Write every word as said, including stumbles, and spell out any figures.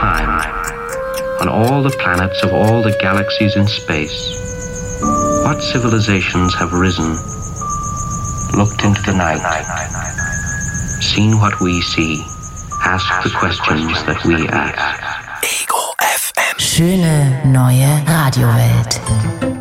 time, on all the planets of all the galaxies in space, what civilizations have risen, looked into the night, seen what we see, asked the questions that we ask. Ego F M. Schöne neue Radiowelt.